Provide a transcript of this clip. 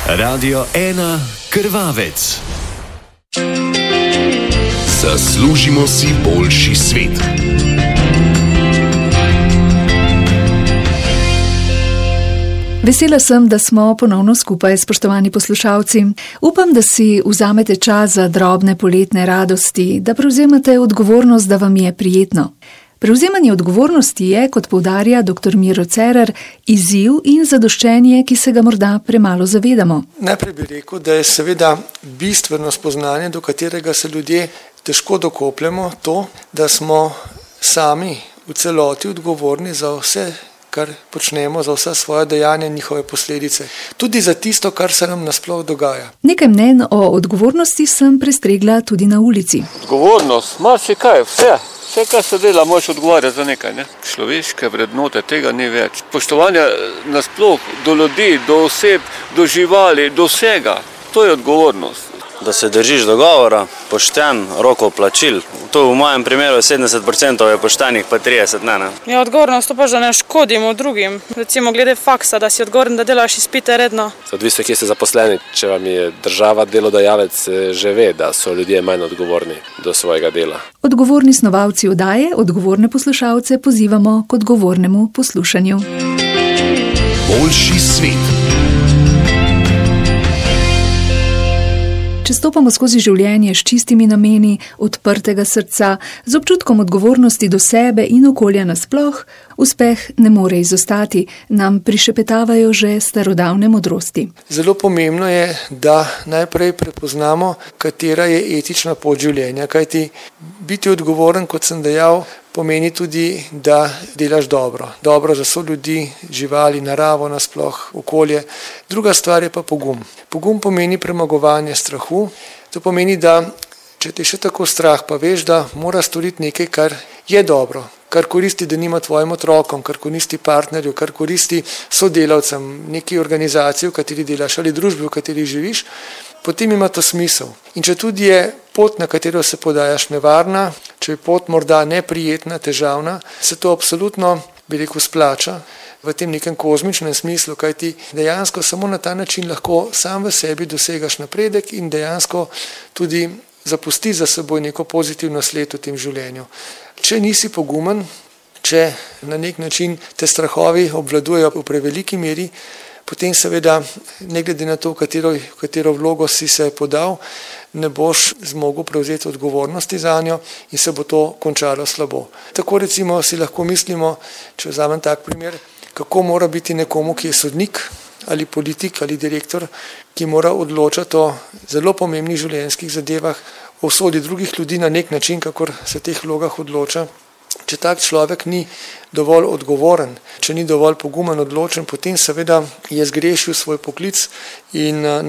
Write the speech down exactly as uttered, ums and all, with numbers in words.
Radio ena Krvavec. Zaslužimo si boljši svet. Vesela sem, da smo ponovno skupaj, spoštovani poslušalci. Upam, da si vzamete čas za drobne poletne radosti, da prevzemate odgovornost, da vam je prijetno. Prevzemanje odgovornosti je, kot poudarja doktor Miro Cerar, izziv in zadoščenje, ki se ga morda premalo zavedamo. Najprej bi rekel, da je seveda bistveno spoznanje, do katerega se ljudje težko dokopljamo, to, da smo sami v celoti odgovorni za vse, kar počnemo, za vsa svoja dejanja in njihove posledice. Tudi za tisto, kar se nam nasploh dogaja. Nekaj mnenj o odgovornosti sem prestregla tudi na ulici. Odgovornost, marsikaj, vse. Vse, kar se dela, moraš odgovarjati za nekaj. Ne? Človeške vrednote, tega ni več. Spoštovanje nasploh do ljudi, do oseb, do živali, do vsega. To je odgovornost. Da se držiš dogovora, pošten, roko plačil. To v mojem primeru sedemdeset procentov je poštenih, pa trideset ne. ne. Ja, odgovornost to pa, da ne škodimo drugim. Recimo glede faksa, da si odgovoren, da delaš izpite redno. Odvisno, kje ste zaposleni. Če vam je država delodajalec, že ve, da so ljudje manj odgovorni do svojega dela. Odgovorni snovalci oddaje, odgovorne poslušalce pozivamo k odgovornemu poslušanju. Boljši svet. Če stopamo skozi življenje s čistimi nameni, odprtega srca, z občutkom odgovornosti do sebe in okolja nasploh, uspeh ne more izostati, nam prišepetavajo že starodavne modrosti. Zelo pomembno je, da najprej prepoznamo, katera je etična pot življenja, kajti biti odgovoren, kot sem dejal, pomeni tudi, da delaš dobro. Dobro za soljudi, živali, naravo nasploh, okolje. Druga stvar je pa pogum. Pogum pomeni premagovanje strahu. To pomeni, da če te še tako strah, pa veš, da mora storiti nekaj, kar je dobro, kar koristi denimo tvojim otrokom, kar koristi partnerju, kar koristi sodelavcem, neki organizaciji, v kateri delaš ali družbi, v kateri živiš, potem ima to smisel. In če tudi je pot, na katero se podajaš, nevarna, če je pot morda neprijetna, težavna, se to absolutno, bi rekel, splača v tem nekem kozmičnem smislu, kajti dejansko samo na ta način lahko sam v sebi dosegaš napredek in dejansko tudi zapusti za seboj neko pozitivno sled v tem življenju. Če nisi pogumen, če na nek način te strahovi obvladujejo v preveliki meri, potem seveda, ne glede na to, v katero, v katero vlogo si se podal, ne boš zmogel prevzeti odgovornosti zanjo in se bo to končalo slabo. Tako recimo si lahko mislimo, če vzamem tak primer, kako mora biti nekomu, ki je sodnik ali politik ali direktor, ki mora odločati o zelo pomembnih življenjskih zadevah, o usodi drugih ljudi na nek način, kakor se v teh vlogah odloča. Če tak človek ni dovolj odgovoren, če ni dovolj pogumen, odločen, potem seveda je zgrešil svoj poklic in